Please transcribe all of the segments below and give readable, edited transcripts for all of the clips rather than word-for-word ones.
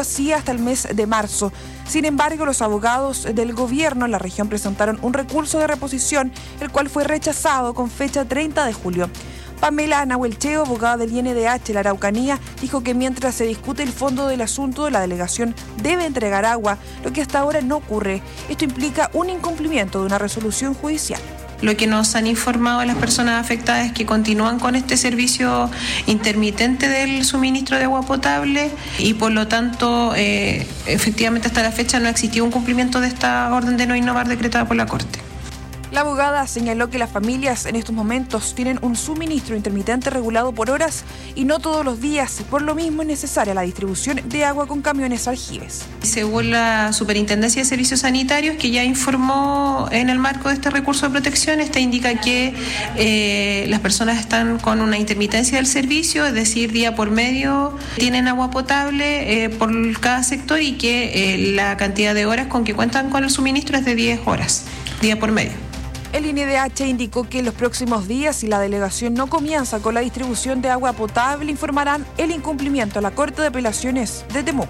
hacía hasta el mes de marzo. Sin embargo, los abogados del gobierno en la región presentaron un recurso de reposición, el cual fue rechazado con fecha 30 de julio. Pamela Nahuelcheo, abogada del INDH de la Araucanía, dijo que mientras se discute el fondo del asunto, la delegación debe entregar agua, lo que hasta ahora no ocurre. Esto implica un incumplimiento de una resolución judicial. Lo que nos han informado las personas afectadas es que continúan con este servicio intermitente del suministro de agua potable y por lo tanto efectivamente hasta la fecha no existió un cumplimiento de esta orden de no innovar decretada por la Corte. La abogada señaló que las familias en estos momentos tienen un suministro intermitente regulado por horas y no todos los días, y por lo mismo es necesaria la distribución de agua con camiones aljibes. Según la Superintendencia de Servicios Sanitarios, que ya informó en el marco de este recurso de protección, esta indica que las personas están con una intermitencia del servicio, es decir, día por medio tienen agua potable por cada sector y que la cantidad de horas con que cuentan con el suministro es de 10 horas, día por medio. El INDH indicó que en los próximos días, si la delegación no comienza con la distribución de agua potable, informarán el incumplimiento a la Corte de Apelaciones de Temuco.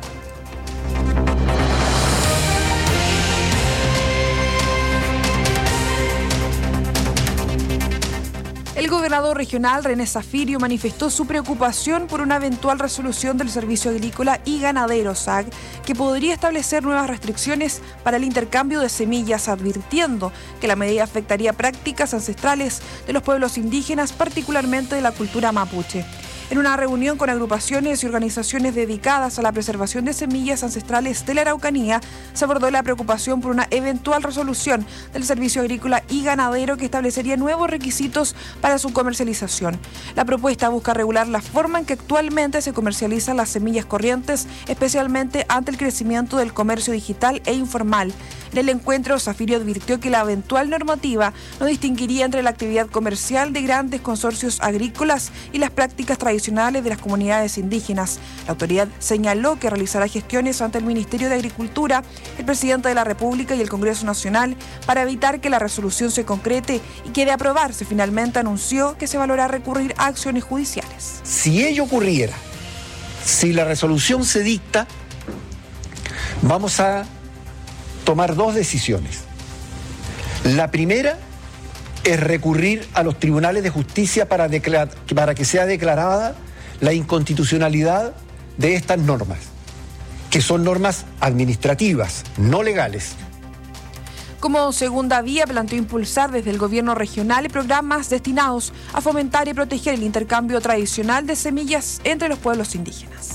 El gobernador regional, René Zafirio, manifestó su preocupación por una eventual resolución del Servicio Agrícola y Ganadero, SAG, que podría establecer nuevas restricciones para el intercambio de semillas, advirtiendo que la medida afectaría prácticas ancestrales de los pueblos indígenas, particularmente de la cultura mapuche. En una reunión con agrupaciones y organizaciones dedicadas a la preservación de semillas ancestrales de la Araucanía, se abordó la preocupación por una eventual resolución del Servicio Agrícola y Ganadero que establecería nuevos requisitos para su comercialización. La propuesta busca regular la forma en que actualmente se comercializan las semillas corrientes, especialmente ante el crecimiento del comercio digital e informal. En el encuentro, Zafirio advirtió que la eventual normativa no distinguiría entre la actividad comercial de grandes consorcios agrícolas y las prácticas tradicionales de las comunidades indígenas. La autoridad señaló que realizará gestiones ante el Ministerio de Agricultura, el presidente de la República y el Congreso Nacional para evitar que la resolución se concrete y que de aprobarse finalmente anunció que se valorará recurrir a acciones judiciales. Si ello ocurriera, si la resolución se dicta, vamos a tomar dos decisiones. La primera es recurrir a los tribunales de justicia para que sea declarada la inconstitucionalidad de estas normas, que son normas administrativas, no legales. Como segunda vía, planteó impulsar desde el gobierno regional programas destinados a fomentar y proteger el intercambio tradicional de semillas entre los pueblos indígenas.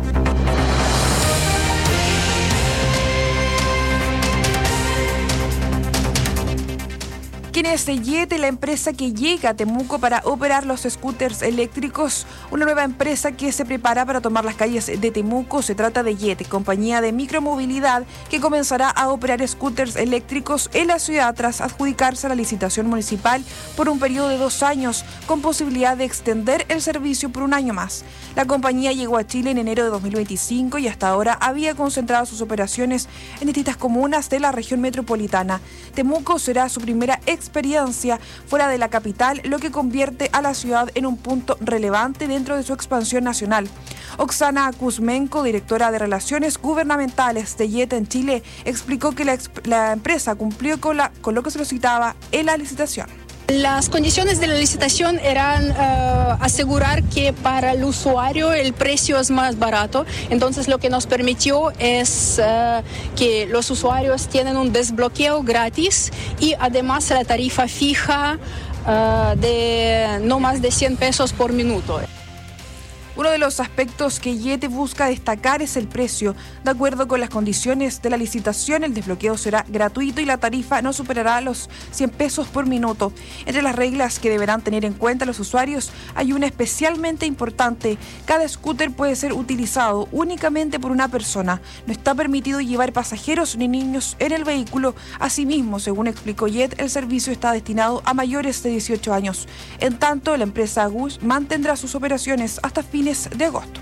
¿Quién es Yete, la empresa que llega a Temuco para operar los scooters eléctricos? Una nueva empresa que se prepara para tomar las calles de Temuco. Se trata de Yete, compañía de micromovilidad que comenzará a operar scooters eléctricos en la ciudad tras adjudicarse a la licitación municipal por un periodo de 2 años, con posibilidad de extender el servicio por un año más. La compañía llegó a Chile en enero de 2025 y hasta ahora había concentrado sus operaciones en distintas comunas de la región metropolitana. Temuco será su primera experiencia fuera de la capital, lo que convierte a la ciudad en un punto relevante dentro de su expansión nacional. Oksana Kuzmenko, directora de Relaciones Gubernamentales de Yete en Chile, explicó que la empresa cumplió con lo que se solicitaba en la licitación. Las condiciones de la licitación eran asegurar que para el usuario el precio es más barato. Entonces lo que nos permitió es que los usuarios tienen un desbloqueo gratis y además la tarifa fija de no más de 100 pesos por minuto. Uno de los aspectos que Yete busca destacar es el precio. De acuerdo con las condiciones de la licitación, el desbloqueo será gratuito y la tarifa no superará los 100 pesos por minuto. Entre las reglas que deberán tener en cuenta los usuarios hay una especialmente importante. Cada scooter puede ser utilizado únicamente por una persona. No está permitido llevar pasajeros ni niños en el vehículo. Asimismo, según explicó Yete, el servicio está destinado a mayores de 18 años. En tanto, la empresa Gus mantendrá sus operaciones hasta fines de agosto.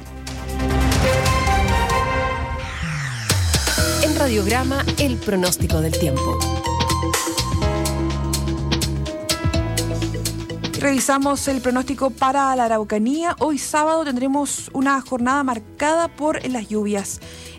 En Radiograma, el pronóstico del tiempo. Revisamos el pronóstico para la Araucanía. Hoy sábado tendremos una jornada marcada por las lluvias.